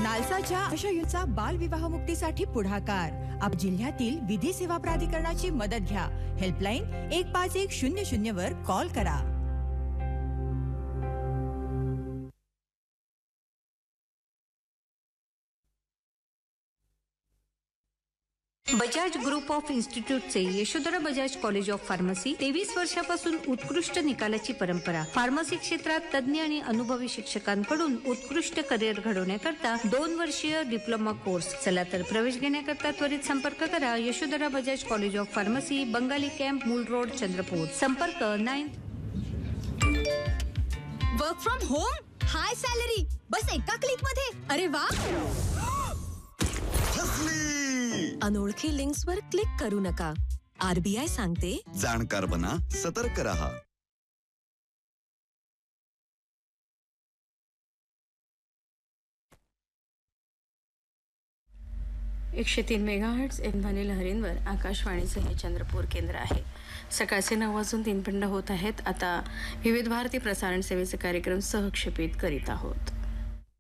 नालसाच्या अशयुचा बालविवाह मुक्तीसाठी पुढाकार. आप जिल्ह्यातील विधी सेवा प्राधिकरणाची मदत घ्या. हेल्पलाईन 1510 वर कॉल करा. Bajaj group of इन्स्टिट्यूटचे Yashodhara Bajaj college of pharmacy 23 वर्षापासून उत्कृष्ट निकालाची परंपरा. फार्मसी क्षेत्रात तज्ञ आणि अनुभवी शिक्षकांकडून उत्कृष्ट करिअर घडवण्याकरता 2 वर्षीय डिप्लोमा कोर्स. चला तर प्रवेश घेण्याकरता त्वरित संपर्क करा. Yashodhara Bajaj college of pharmacy, Bengali camp, मूल रोड, चंद्रपूर. संपर्क 9. Work from home, high salary, बस एका क्लिक मध्ये. अरे वा. अनोळखी लिंक्सवर क्लिक करू नका. आरबीआय सांगते, जाणकार बना, सतर्क रहा. 103 मेगाहर्ट्झ ध्वनी लहरींवर आकाशवाणीचं हे चंद्रपूर केंद्र आहे. सकाळचे 9:03 होत आहेत. आता विविध भारती प्रसारण सेवेचे कार्यक्रम सहक्षेपित करीत आहोत.